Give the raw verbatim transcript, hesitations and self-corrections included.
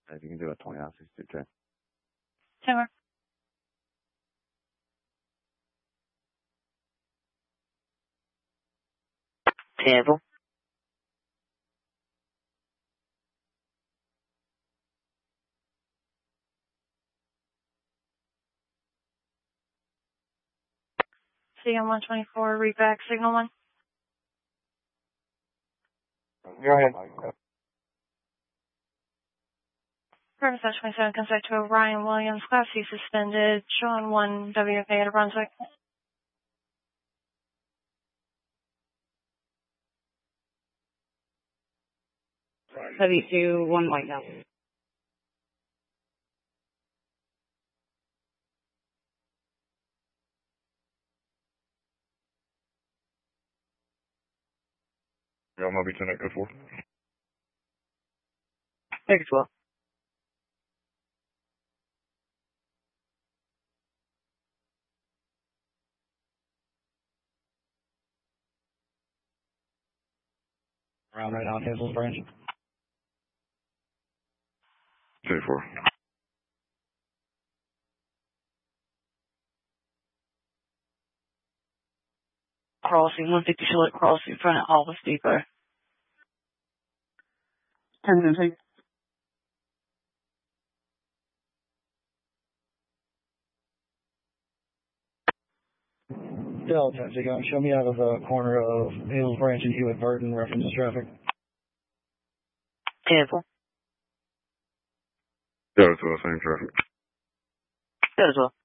If you can do a twenty out sixty-two J. Timber. Table. C M one twenty-four, read back, signal one. Go ahead. Purpose twenty-seven, consent to Ryan Williams, Class C suspended, Sean one, W F A out of Brunswick. W two, one white now. Y'all might be ten eight oh four. Take it twelve. Around right on Hazel Branch. J four. Crossing, one fifty short crossing in front of Office Depot. ten minutes. Delta, so you can show me out of the corner of Hazel Branch and Hewitt Burton, reference traffic. Table. Yeah, it's the same traffic. Good as well.